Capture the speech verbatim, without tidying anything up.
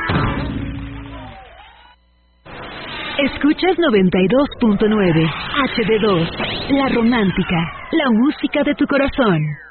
Escuchas noventa y dos punto nueve H D dos, La Romántica, la música de tu corazón.